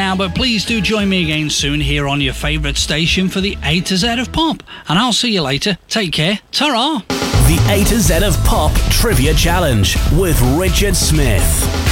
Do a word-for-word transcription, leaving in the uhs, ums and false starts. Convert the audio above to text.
now, but please do join me again soon here on your favourite station for the A to Z of Pop. And I'll see you later. Take care. Ta-ra! The A to Z of Pop Trivia Challenge with Richard Smith.